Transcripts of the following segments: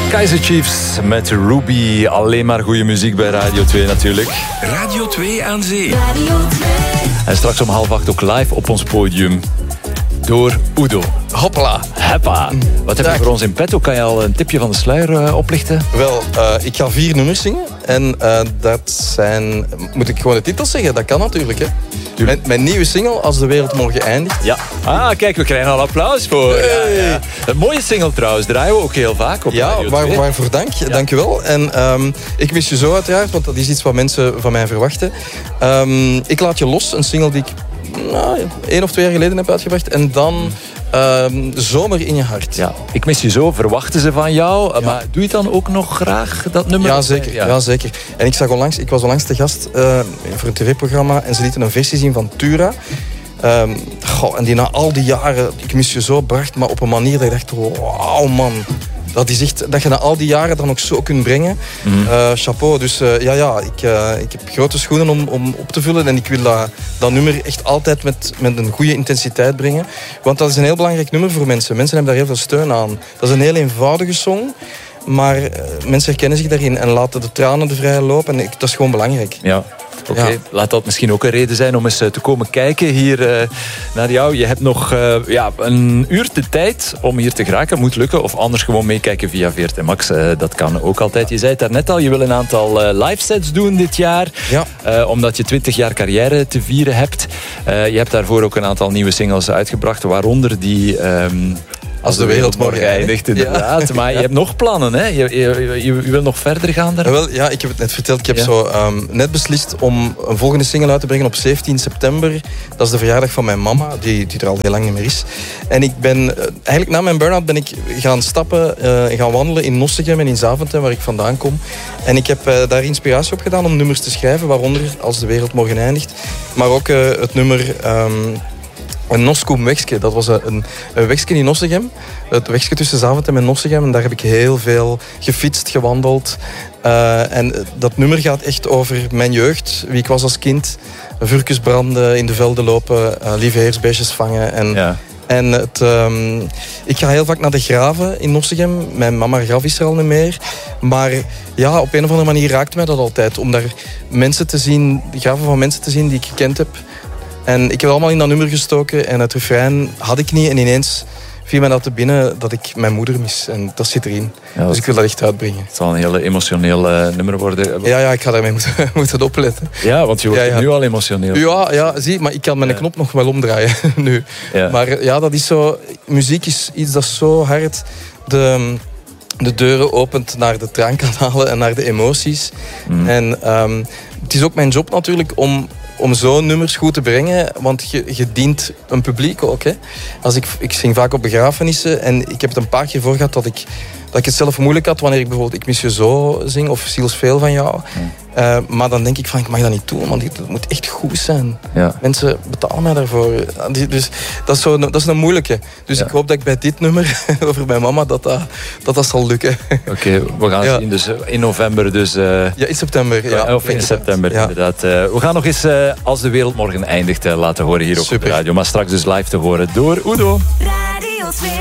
Kaiser Chiefs met Ruby. Alleen maar goede muziek bij Radio 2 natuurlijk. Radio 2 aan zee. En straks om 7:30 ook live op ons podium. Door Udo. Hoppla. Heppa. Wat heb je voor ons in petto? Kan je al een tipje van de sluier oplichten? Wel, ik ga 4 nummers zingen. En dat zijn... Moet ik gewoon de titels zeggen? Dat kan natuurlijk, hè. Mijn nieuwe single, Als de wereld morgen eindigt. Ja. Ah, kijk, we krijgen al applaus voor. Hey. Ja, ja. Een mooie single trouwens. Draaien we ook heel vaak op Radio 2. Waarvoor dank. Ja. Dank je wel. En ik mis je zo uiteraard, want dat is iets wat mensen van mij verwachten. Ik laat je los, een single die ik 1 of 2 jaar geleden heb uitgebracht. En dan... Zomer in je hart. Ja, ik mis je zo, verwachten ze van jou. Ja. Maar doe je het dan ook nog graag, dat nummer? Ja, zeker. Ja, zeker. En ik was onlangs te gast voor een tv-programma en ze lieten een versie zien van Tura. En die na al die jaren, ik mis je zo, bracht maar op een manier dat ik dacht, wauw man. Dat is echt, dat je na al die jaren dan ook zo kunt brengen. Chapeau. Dus ik heb grote schoenen om op te vullen. En ik wil dat nummer echt altijd met een goede intensiteit brengen. Want dat is een heel belangrijk nummer voor mensen. Mensen hebben daar heel veel steun aan. Dat is een heel eenvoudige song. Maar mensen herkennen zich daarin en laten de tranen de vrije loop. En dat is gewoon belangrijk. Ja. Oké, laat dat misschien ook een reden zijn om eens te komen kijken hier naar jou. Je hebt nog een uur de tijd om hier te geraken. Moet lukken. Of anders gewoon meekijken via VRT Max. Dat kan ook altijd. Je zei het daarnet al, je wil een aantal live sets doen dit jaar. Ja. Omdat je 20 jaar carrière te vieren hebt. Je hebt daarvoor ook een aantal nieuwe singles uitgebracht. Waaronder die... Als de wereld morgen eindigt, inderdaad. Ja. Maar je hebt nog plannen, hè? Je wil nog verder gaan daar? Wel, ja, ik heb het net verteld. Ik heb net beslist om een volgende single uit te brengen op 17 september. Dat is de verjaardag van mijn mama, die er al heel lang niet meer is. En ik ben, eigenlijk na mijn burn-out ben ik gaan stappen, gaan wandelen in Nossegem en in Zaventem, waar ik vandaan kom. En ik heb daar inspiratie op gedaan om nummers te schrijven, waaronder Als de wereld morgen eindigt. Maar ook het nummer... Een Noskum wegske, dat was een wegske in Nossegem. Het wegske tussen Zaventem en Nossegem. En daar heb ik heel veel gefietst, gewandeld. En dat nummer gaat echt over mijn jeugd. Wie ik was als kind. Vuurtjes branden, in de velden lopen. Lieve heersbeestjes vangen. En ik ga heel vaak naar de graven in Nossegem. Mijn mama graf is er al niet meer. Maar ja, op een of andere manier raakt mij dat altijd. Om daar mensen te zien, de graven van mensen te zien die ik gekend heb. En ik heb allemaal in dat nummer gestoken en het refrein had ik niet. En ineens viel mij dat te binnen dat ik mijn moeder mis. En dat zit erin. Ja, dus ik wil dat echt uitbrengen. Het zal een heel emotioneel nummer worden. Ja, ik ga daarmee moeten opletten. Ja, want je wordt nu al emotioneel. Ja, zie, maar ik kan mijn knop nog wel omdraaien nu. Ja. Maar ja, dat is zo... Muziek is iets dat zo hard de deuren opent naar de traankanalen en naar de emoties. En het is ook mijn job natuurlijk om zo'n nummers goed te brengen, want je dient een publiek ook. Hè. Ik zing vaak op begrafenissen en ik heb het een paar keer voor gehad dat ik het zelf moeilijk had wanneer ik bijvoorbeeld Ik mis je zo zing of Ziels veel van jou. Maar dan denk ik van, ik mag dat niet doen, want het moet echt goed zijn. Ja. Mensen betalen mij daarvoor. Dus dat is een moeilijke. Dus ik hoop dat ik bij dit nummer over mijn mama, dat zal lukken. Oké, we gaan zien. Dus in november dus... Ja, in september. Ja, of in september, inderdaad. We gaan nog eens Als de wereld morgen eindigt laten horen hier op de radio. Maar straks dus live te horen door Udo. Radio 2.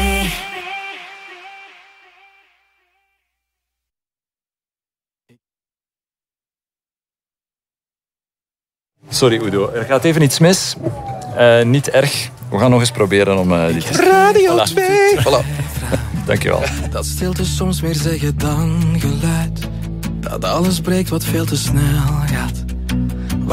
Sorry Udo, er gaat even iets mis. Niet erg. We gaan nog eens proberen om dit te... Radio 2! Voilà. Dankjewel. Dat stilte soms meer zeggen dan geluid. Dat alles breekt wat veel te snel gaat.